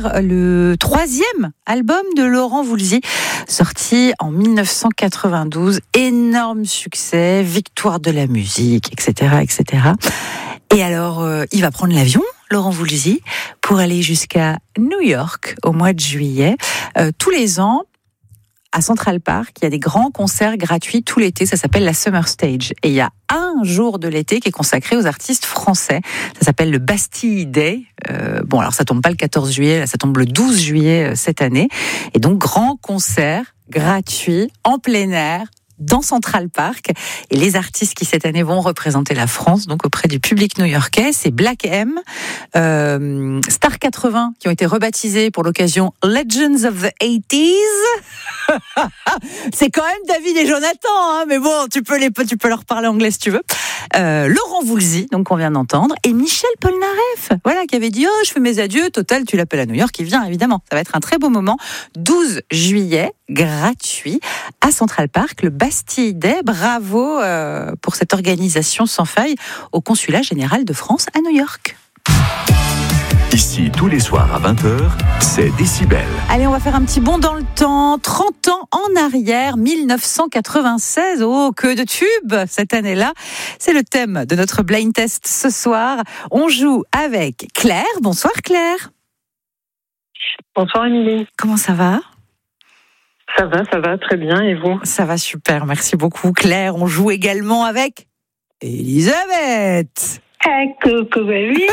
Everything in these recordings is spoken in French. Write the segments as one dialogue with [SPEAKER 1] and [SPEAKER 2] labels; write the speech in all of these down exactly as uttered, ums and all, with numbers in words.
[SPEAKER 1] Claire, le troisième album de Laurent Voulzy, sorti en dix-neuf cent quatre-vingt-douze. Énorme succès, victoire de la musique, et cetera, et cetera. Et alors, euh, il va prendre l'avion, Laurent Voulzy, pour aller jusqu'à New York au mois de juillet. Euh, tous les ans, à Central Park, il y a des grands concerts gratuits tout l'été, ça s'appelle la Summer Stage. Et il y a un jour de l'été qui est consacré aux artistes français, ça s'appelle le Bastille Day. Euh, bon, alors ça tombe pas le quatorze juillet, là, ça tombe le douze juillet euh, cette année. Et donc, grand concert gratuit, en plein air, dans Central Park. Et les artistes qui cette année vont représenter la France, donc auprès du public new-yorkais, c'est Black M, euh, Star quatre-vingts, qui ont été rebaptisés pour l'occasion Legends of the eighties. C'est quand même David et Jonathan, hein, mais bon, tu peux, les, tu peux leur parler anglais si tu veux. Euh, Laurent Voulzy, donc on vient d'entendre, et Michel Polnareff, voilà, qui avait dit oh je fais mes adieux, total tu l'appelles à New York, il vient évidemment. Ça va être un très beau moment. douze juillet, gratuit à Central Park, le Bastille Day. Bravo euh, pour cette organisation sans faille au Consulat général de France à New York.
[SPEAKER 2] Ici, tous les soirs à vingt heures, c'est Décibel.
[SPEAKER 1] Allez, on va faire un petit bond dans le temps. trente ans en arrière, dix-neuf cent quatre-vingt-seize. Oh, que de tubes cette année-là. C'est le thème de notre blind test ce soir. On joue avec Claire. Bonsoir Claire.
[SPEAKER 3] Bonsoir Émilie.
[SPEAKER 1] Comment ça va ?
[SPEAKER 3] Ça va, ça va, très bien. Et vous ?
[SPEAKER 1] Ça va super, merci beaucoup Claire. On joue également avec Elisabeth.
[SPEAKER 3] Ah, coucou, oui.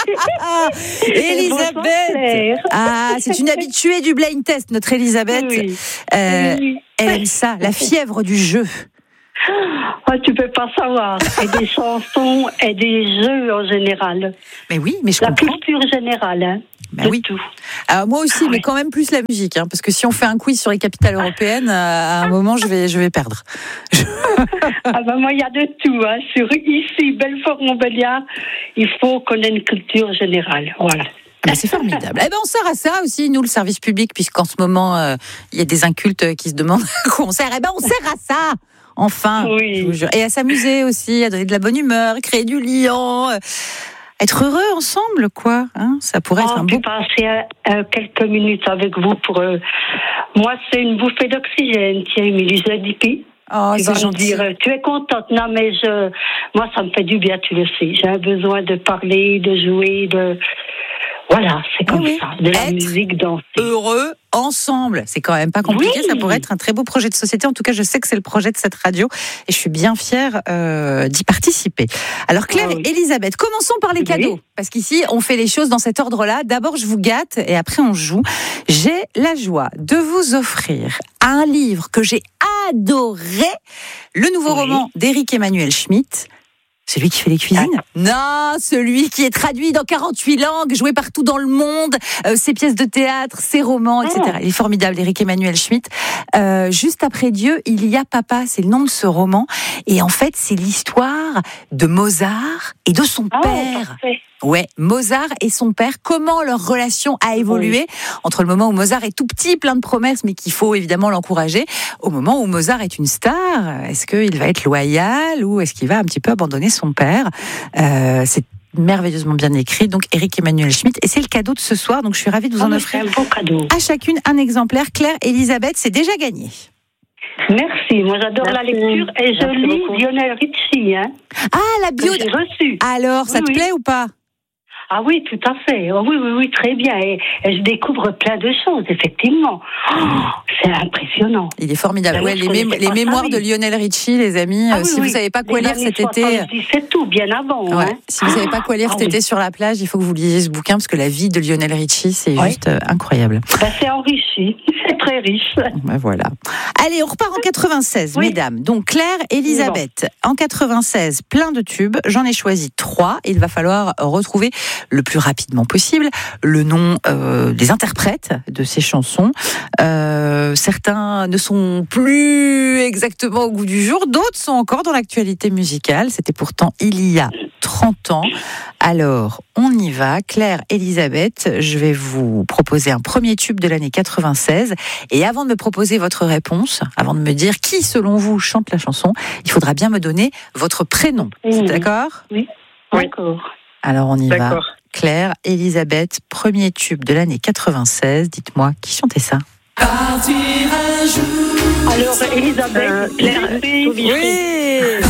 [SPEAKER 1] Elisabeth. Ah, c'est une habituée du blind test, notre Elisabeth.
[SPEAKER 3] Oui.
[SPEAKER 1] Euh,
[SPEAKER 3] Oui.
[SPEAKER 1] Elle aime ça, la fièvre du jeu.
[SPEAKER 3] Oh, tu peux pas savoir. Et des chansons et des jeux en général.
[SPEAKER 1] Mais oui, mais je
[SPEAKER 3] La
[SPEAKER 1] comprends.
[SPEAKER 3] culture générale, hein.
[SPEAKER 1] Bah
[SPEAKER 3] de
[SPEAKER 1] oui.
[SPEAKER 3] tout.
[SPEAKER 1] Alors moi aussi,
[SPEAKER 3] Ah
[SPEAKER 1] mais
[SPEAKER 3] oui.
[SPEAKER 1] quand même plus la musique, hein, parce que si on fait un quiz sur les capitales européennes, à un moment, je vais, je vais perdre.
[SPEAKER 3] Ah ben moi, il y a de tout. Hein. Sur ici, Belfort-Montbéliard, il faut qu'on ait une culture générale. Voilà.
[SPEAKER 1] Ah bah, c'est formidable. Eh ben, on sert à ça aussi, nous, le service public, puisqu'en ce moment, euh, il y a des incultes qui se demandent à quoi on sert. Eh ben, on sert à ça. Enfin,
[SPEAKER 3] Oui.
[SPEAKER 1] je vous jure. Et à s'amuser aussi, à donner de la bonne humeur, créer du lien, euh, être heureux ensemble, quoi. Hein, ça pourrait être
[SPEAKER 3] Oh,
[SPEAKER 1] un
[SPEAKER 3] puis
[SPEAKER 1] beau.
[SPEAKER 3] passer euh, euh, quelques minutes avec vous pour. Euh, moi, c'est une bouffée d'oxygène. Tiens, Émilie, je l'ai dit.
[SPEAKER 1] Oh,
[SPEAKER 3] Tu
[SPEAKER 1] c'est
[SPEAKER 3] vas me
[SPEAKER 1] gentil.
[SPEAKER 3] dire, tu es contente. Non, mais je, moi, ça me fait du bien, tu le sais. J'ai un besoin de parler, de jouer, de. Voilà, c'est comme
[SPEAKER 1] oui.
[SPEAKER 3] ça. De la
[SPEAKER 1] Être
[SPEAKER 3] musique, danser.
[SPEAKER 1] Heureux ensemble. C'est quand même pas compliqué.
[SPEAKER 3] Oui.
[SPEAKER 1] Ça pourrait être un très beau projet de société. En tout cas, je sais que c'est le projet de cette radio et je suis bien fière euh, d'y participer. Alors, Claire
[SPEAKER 3] Ah oui.
[SPEAKER 1] et Elisabeth, commençons par les
[SPEAKER 3] Oui.
[SPEAKER 1] cadeaux. Parce qu'ici, on fait les choses dans cet ordre-là. D'abord, je vous gâte et après, on joue. J'ai la joie de vous offrir un livre que j'ai adoré. Le nouveau
[SPEAKER 3] Oui.
[SPEAKER 1] roman d'Éric Emmanuel Schmitt. Celui qui fait les cuisines ? Non, celui qui est traduit dans quarante-huit langues, joué partout dans le monde, euh, ses pièces de théâtre, ses romans, et cetera. Il est formidable, Éric Emmanuel Schmitt. Euh, juste après Dieu, il y a Papa, c'est le nom de ce roman. Et en fait, c'est l'histoire de Mozart et de son
[SPEAKER 3] Oh,
[SPEAKER 1] père.
[SPEAKER 3] parfait.
[SPEAKER 1] Ouais, Mozart et son père, comment leur relation a évolué entre le moment où Mozart est tout petit, plein de promesses, mais qu'il faut évidemment l'encourager, au moment où Mozart est une star. Est-ce qu'il va être loyal ou est-ce qu'il va un petit peu abandonner son père ? euh, C'est merveilleusement bien écrit. Donc, Éric Emmanuel Schmitt. Et c'est le cadeau de ce soir. Donc, je suis ravie de vous
[SPEAKER 3] Oh,
[SPEAKER 1] en
[SPEAKER 3] mais
[SPEAKER 1] offrir
[SPEAKER 3] c'est un beau cadeau.
[SPEAKER 1] à chacune un exemplaire. Claire, Elisabeth, c'est déjà gagné.
[SPEAKER 3] Merci. Moi, j'adore
[SPEAKER 4] Merci.
[SPEAKER 3] la lecture et je
[SPEAKER 4] Merci
[SPEAKER 3] lis
[SPEAKER 4] beaucoup.
[SPEAKER 3] Lionel Richie, hein,
[SPEAKER 1] Ah, la bio.
[SPEAKER 3] que j'ai reçu.
[SPEAKER 1] Alors, ça
[SPEAKER 3] Oui,
[SPEAKER 1] te
[SPEAKER 3] oui.
[SPEAKER 1] plaît ou pas ?
[SPEAKER 3] Ah oui, tout à fait. Oh, oui, oui, oui, très bien. Et, et je découvre plein de choses, effectivement. Oh, c'est impressionnant.
[SPEAKER 1] Il est formidable.
[SPEAKER 3] Ben
[SPEAKER 1] Ouais,
[SPEAKER 3] oui,
[SPEAKER 1] les,
[SPEAKER 3] je
[SPEAKER 1] mé-
[SPEAKER 3] connaissais
[SPEAKER 1] les
[SPEAKER 3] pas ça,
[SPEAKER 1] mémoires
[SPEAKER 3] oui.
[SPEAKER 1] de Lionel Richie, les amis.
[SPEAKER 3] Ah
[SPEAKER 1] euh,
[SPEAKER 3] oui,
[SPEAKER 1] si
[SPEAKER 3] oui.
[SPEAKER 1] vous savez pas quoi
[SPEAKER 3] Les
[SPEAKER 1] lire
[SPEAKER 3] années
[SPEAKER 1] cet été,
[SPEAKER 3] soixante-dix, c'est tout, bien avant.
[SPEAKER 1] ouais,
[SPEAKER 3] Hein.
[SPEAKER 1] si vous savez pas quoi lire
[SPEAKER 3] Ah
[SPEAKER 1] cet
[SPEAKER 3] oui.
[SPEAKER 1] été sur la plage, il faut que vous lisiez ce bouquin parce que la vie de Lionel Richie, c'est
[SPEAKER 3] Ouais.
[SPEAKER 1] juste euh, incroyable.
[SPEAKER 3] Ben, c'est enrichi, c'est très riche.
[SPEAKER 1] Ben voilà. Allez, on repart en quatre-vingt-seize,
[SPEAKER 3] Oui.
[SPEAKER 1] mesdames. Donc Claire, Elisabeth, en quatre-vingt-seize, plein de tubes. J'en ai choisi trois. Il va falloir retrouver le plus rapidement possible le nom euh, des interprètes de ces chansons. Euh, certains ne sont plus exactement au goût du jour, d'autres sont encore dans l'actualité musicale. C'était pourtant il y a trente ans. Alors, on y va. Claire, Elisabeth, je vais vous proposer un premier tube de l'année quatre-vingt-seize. Et avant de me proposer votre réponse, avant de me dire qui, selon vous, chante la chanson, il faudra bien me donner votre prénom.
[SPEAKER 3] Mmh.
[SPEAKER 1] D'accord ?
[SPEAKER 3] Oui.
[SPEAKER 4] Oui.
[SPEAKER 3] D'accord.
[SPEAKER 1] Alors, on y va.
[SPEAKER 4] D'accord.
[SPEAKER 1] Claire, Elisabeth, premier tube de l'année quatre-vingt-seize. Dites-moi, qui chantait ça?
[SPEAKER 3] Alors, Elisabeth, Claire,
[SPEAKER 1] Oui.